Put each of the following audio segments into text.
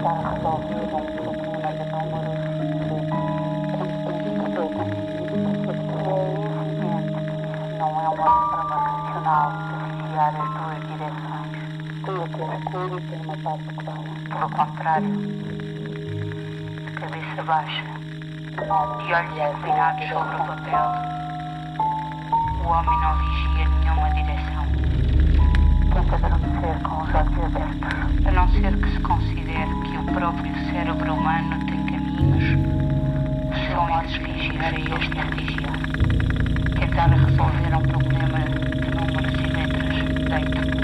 Pelo contrário, de cabeça baixa e olhos inclinados sobre o papel, o homem não vigia nenhuma direção. Tenta adormecer com os olhos abertos. A não ser que se considere que o próprio cérebro humano tem caminhos, são esses vigiar a este vigiar. Tentar resolver um problema de números e letras, deito.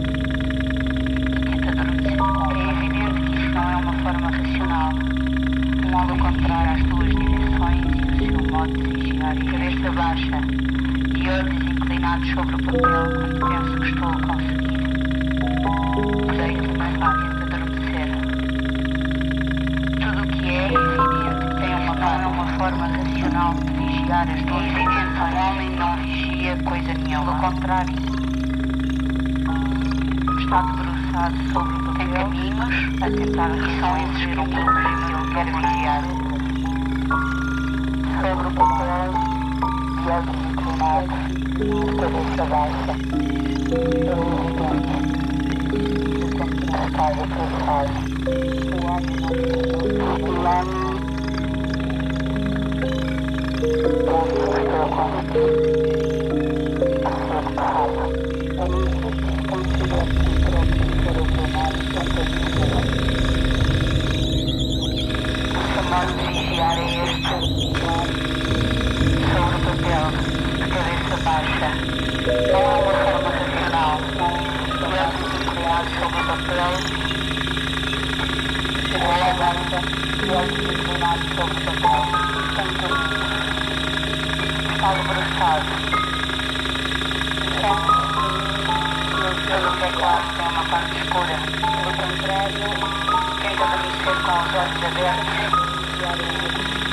É evidente que isso não é uma forma racional. Um modo contrário às duas direções e o seu modo de vigiar e cabeça baixa e olhos inclinados sobre o papel quando penso que estou a conseguir. Deito-me fácil de adormecer. Tudo o que é evidente que tem uma forma racional de vigiar as duas direções. Um homem não vigia coisa nenhuma. Pelo contrário, está debruçado sobre o papel, tem caminhos a tentar resolver um problema que ele quer vigiar. Sobre o papel, de olhos inclinados, de cabeça baixa. Está debruçado. O homem não estou a conseguir. O modo de vigiar é este, sobre o papel, de cabeça baixa. Não é uma forma racional. Olhos inclinados sobre o papel, de cabeça baixa, olhos inclinados sobre o papel. Está debruçado. Tudo o que é claro tem uma parte escura. Pelo contrário, tenta adormecer com os olhos abertos.